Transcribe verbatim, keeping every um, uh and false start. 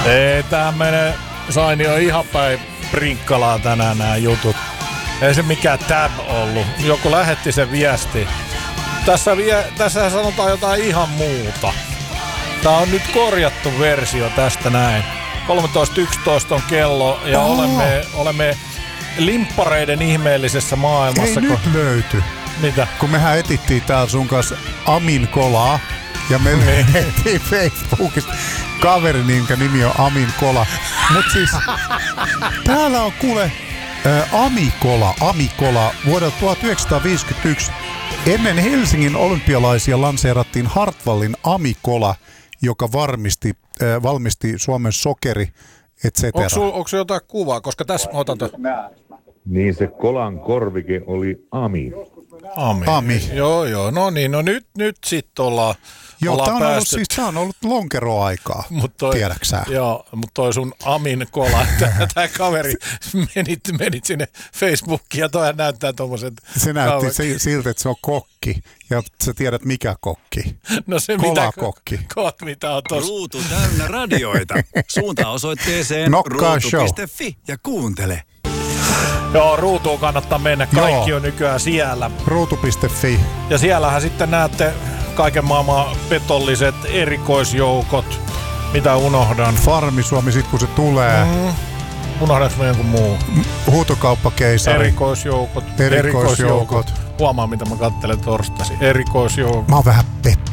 Ei, tää menee Sainio ihan päin prinkkalaa tänään nämä jutut. Ei se mikään tab ollut. Joku lähetti sen viesti. Tässä, vie, tässä sanotaan jotain ihan muuta. Tää on nyt korjattu versio tästä näin. kolmetoista yksitoista on kello ja oh. olemme, olemme limppareiden ihmeellisessä maailmassa. Ei kun... nyt löyty. Mitä? Kun mehän etittiin täällä sun kanssa Amin Kolaa ja me etittiin Facebookista kaveri, minkä nimi on Amin Kola. Mut siis täällä on kuule ä, Amikola, Amikola vuodelta tuhatyhdeksänsataaviisikymmentäyksi. Ennen Helsingin olympialaisia lanseerattiin Hartwallin Amikola, joka varmisti, äh, valmisti Suomen Sokeri, et cetera. Onko se jotain kuvaa? Koska tässä otan to... Niin se kolan korvike oli Ami. Ami. Ami. Joo, joo. No niin, no nyt, nyt sitten ollaan, joo, ollaan tämä on, päästy. ollut, siis, tämä on ollut lonkeroaikaa, tiedäksä? Joo, mutta toi sun Amin Kola, tämä kaveri menit, menit sinne Facebookiin ja toi näyttää tommoset. Se näytti se, siltä, että se on kokki. Ja sä tiedät mikä kokki. No se Kola-kokki. Mitä, kot, mitä on tossa. Ruutu täynnä radioita. Suunta osoitteeseen ruutu piste fi ja kuuntele. Joo, ruutuun kannattaa mennä. Kaikki Joo. on nykyään siellä. ruutu piste fi. Ja siellähän sitten näette kaiken maailman petolliset erikoisjoukot. Mitä unohdan? Farmi Suomi sit kun se tulee. Mm. Unohdanko mä jonkun muu? Huutokauppakeisari. Erikoisjoukot. Erikoisjoukot. Huomaa mitä mä katselen torstasi. Erikoisjoukot. Mä oon vähän pettynyt.